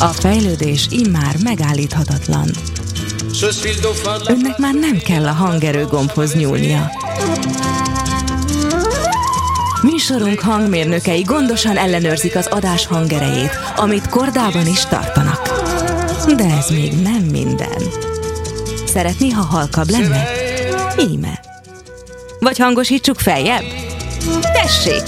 A fejlődés immár megállíthatatlan. Önnek már nem kell a hangerő gombhoz nyúlnia. Műsorunk hangmérnökei gondosan ellenőrzik az adás hangerejét, amit kordában is tartanak. De ez még nem minden. Szeretné, ha halkabb lenne? Íme. Vagy hangosítsuk feljebb? Tessék!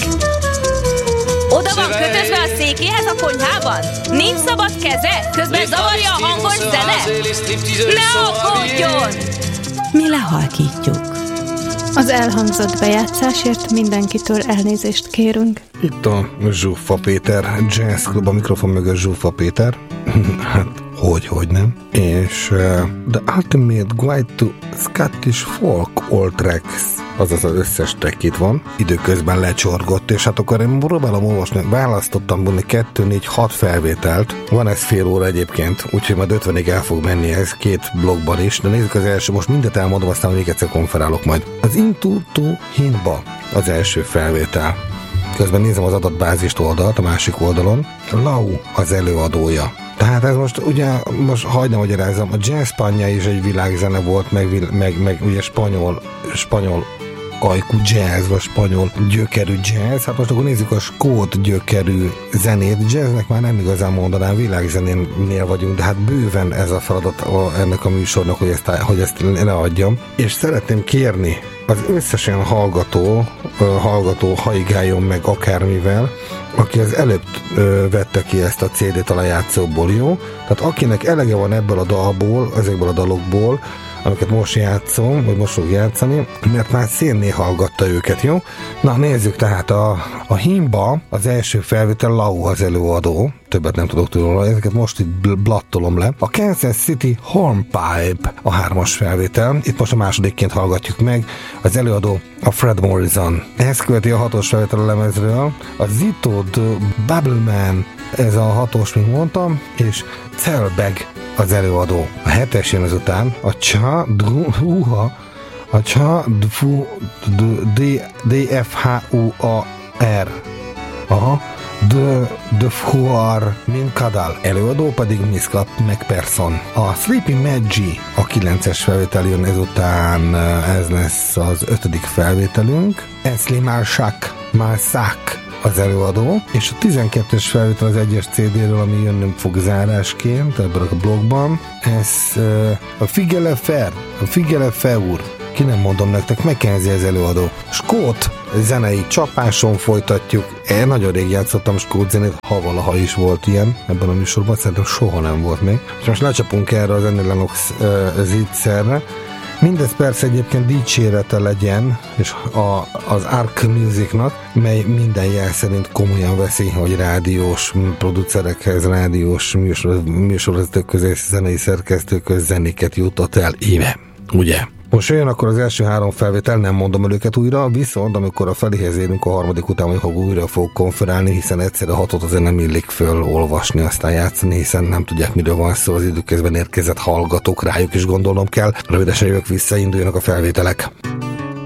Oda van kötözve a székéhez a konyhában? Nincs szabad keze? Közben zavarja a hangos zene? Ne aggódjon! Mi lehalkítjuk. Az elhangzott bejátszásért mindenkitől elnézést kérünk. Itt a Zsuffa Péter Jazz Club, a mikrofon mögött Zsuffa Péter. Hát, hogy nem. És The Ultimate Guide to Scottish Folk All Tracks, azaz az összes track itt van, időközben lecsorgott, és hát akkor én próbálom olvasni, választottam volna 2, 4, 6 felvételt, van ez fél óra egyébként, úgyhogy majd 50-ig el fog menni ez 2 blogban is, de nézzük az első, most mindet elmondom, aztán még egyszer konferálok majd. Az Into to Himba az első felvétel. Közben nézem az adatbázist oldalt, a másik oldalon. Lau az előadója. Tehát ez most hagyd magyarázom, a Jazz Panya is egy világzene volt, meg ugye spanyol ajkú jazz, vagy spanyol gyökerű jazz. Hát most akkor nézzük a skót gyökerű zenét. Jazznek már nem igazán mondanám, világzenénél vagyunk, de hát bőven ez a feladat ennek a műsornak, hogy ezt leadjam. És szeretném kérni az összes olyan hallgató haigáljon meg akármivel, aki az előbb vette ki ezt a CD-t a lejátszóból, jó? Tehát akinek elege van ebből a dalból, ezekből a dalokból, amiket most játszom, vagy most fog játszani, mert már szénné hallgatta őket, jó? Na, nézzük tehát a Himba, az első felvétel, Lau az előadó, többet nem tudok tőle, ezeket most itt blattolom le. A Kansas City Hornpipe a 3-as felvétel, itt most a másodikként hallgatjuk meg, az előadó a Fred Morrison. Ehhez követi a 6-os felvétel a lemezről, a Zito the Bubbleman, ez a 6-os, mint mondtam, és Zellbag az előadó. A 7-es jön ezután, a DFHUAR. Aha. De Fuar Minkadal. Előadó pedig Miska McPherson. A Sleepy Maggie a 9-es felvétel jön ezután, ez lesz az 5. felvételünk. Eszli Marsak az előadó, és a 12-es felvétel az 1-es CD-ről, ami jönnöm fog zárásként ebből a blogban. Ez a Figele Feur, ki nem mondom nektek, Mackenzie az előadó. Skót zenei csapáson folytatjuk. Én nagyon rég játszottam skót zenét, ha valaha is volt ilyen ebben a műsorban, szerintem soha nem volt még. És most lecsapunk erre az Annie Lennox zicserre. Mindez persze egyébként dicsérete legyen, és az Arc Musicnak, mely minden jel szerint komolyan veszi, hogy rádiós producerekhez, rádiós műsorvezetők közé, zenei szerkesztők köz zenéket jutott el. Íme, ugye? Most jön akkor az első 3 felvétel, nem mondom el őket újra, viszont amikor a feléhez érünk, a 3. után majd újra fog konferálni, hiszen egyszerre 6-ot azért nem illik fölolvasni, aztán játszani, hiszen nem tudják, miről van szó, az időközben érkezett hallgatók, rájuk is gondolnom kell. Rövidesen jövök vissza, induljanak a felvételek.